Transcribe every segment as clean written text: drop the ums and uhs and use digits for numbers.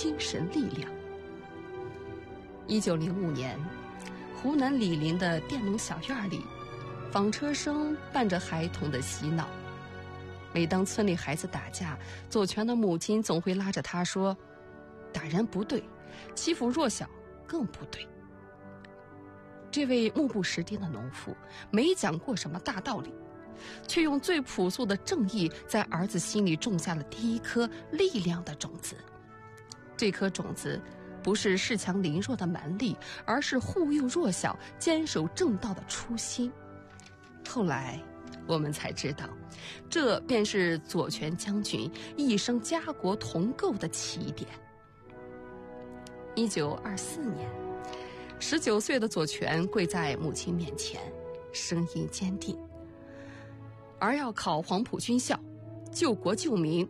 精神力量。1905年，湖南醴陵的佃农小院里，纺车声伴着孩童的嬉闹。每当村里孩子打架，左权的母亲总会拉着他说：“打人不对，欺负弱小更不对。”这位目不识丁的农妇没讲过什么大道理，却用最朴素的正义在儿子心里种下了第一颗力量的种子。这颗种子不是恃强凌弱的蛮力，而是护佑弱小、坚守正道的初心。后来我们才知道，这便是左权将军一生家国同构的起点。1924年，19岁的左权跪在母亲面前，声音坚定：“儿要考黄埔军校，救国救民。”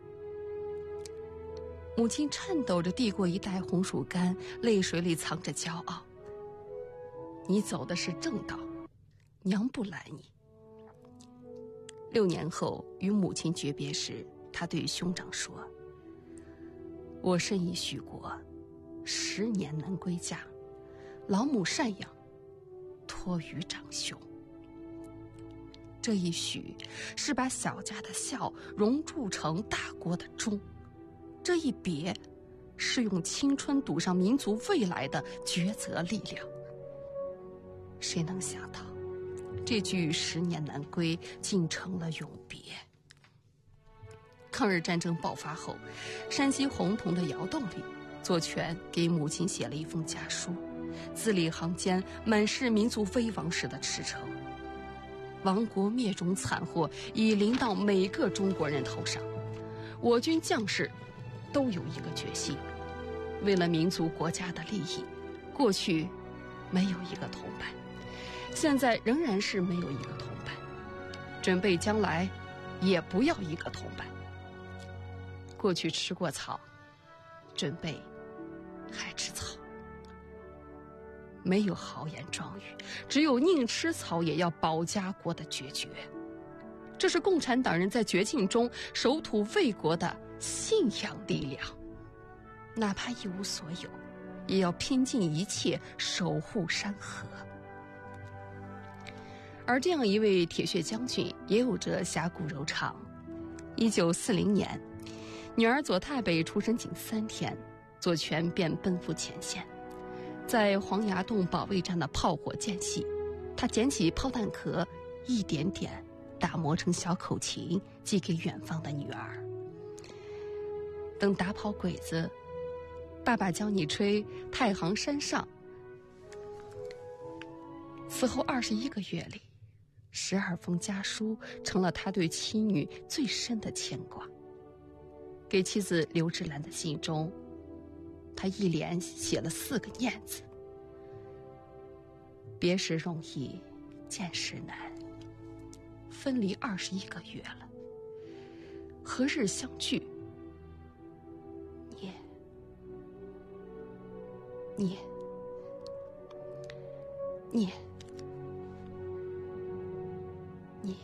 母亲颤抖着递过一袋红薯干，泪水里藏着骄傲：“你走的是正道，娘不拦你。”6年后与母亲诀别时，他对兄长说：“我深以许国，10年难归家，老母赡养，托于长兄。”这一许是把小家的孝熔铸成大国的忠，这一别是用青春赌上民族未来的抉择力量。谁能想到，这句10年难归竟成了永别。抗日战争爆发后，山西洪洞的窑洞里，左权给母亲写了一封家书，字里行间满是民族危亡时的驰骋。亡国灭种惨祸已临到每个中国人头上，我军将士都有一个决心，为了民族国家的利益，过去没有一个同伴，现在仍然是没有一个同伴，准备将来也不要一个同伴。过去吃过草，准备还吃草。没有豪言壮语，只有宁吃草也要保家国的决绝。这是共产党人在绝境中守土卫国的信仰力量，哪怕一无所有，也要拼尽一切守护山河。而这样一位铁血将军也有着侠骨柔肠。1940年，女儿左太北出生仅3天，左权便奔赴前线。在黄崖洞保卫战的炮火间隙，他捡起炮弹壳，一点点打磨成小口琴，寄给远方的女儿。等打跑鬼子，爸爸教你吹太行山上。此后21个月里，12封家书成了他对妻女最深的牵挂。给妻子刘志兰的信中，他一连写了4个念字：别时容易，见时难。分离21个月了，何日相聚？你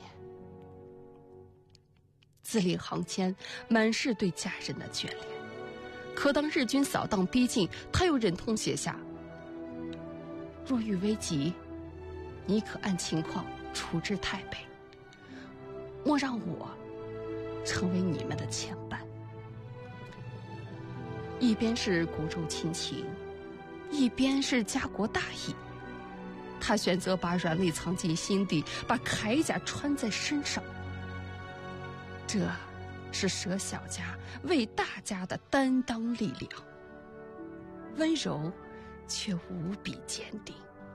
字里行间满是对家人的眷恋。可当日军扫荡逼近，他又忍痛写下：若遇危急，你可按情况处置太北，莫让我成为你们的牵绊。一边是骨肉亲情，一边是家国大义，他选择把软肋藏进心底，把铠甲穿在身上。这是舍小家为大家的担当力量，温柔却无比坚定。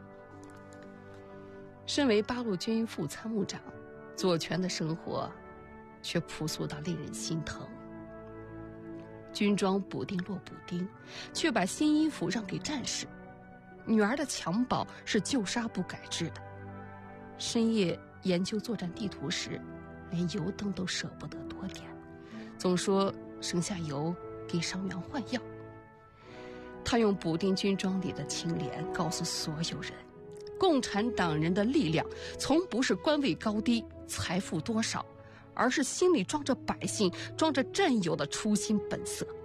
身为八路军副参谋长，左权的生活却朴素到令人心疼。军装补丁落补丁，却把新衣服让给战士。女儿的襁褓是旧纱布改制的。深夜研究作战地图时，连油灯都舍不得多点，总说省下油给伤员换药。他用补丁军装里的清廉告诉所有人，共产党人的力量从不是官位高低、财富多少，而是心里装着百姓、装着战友的初心本色。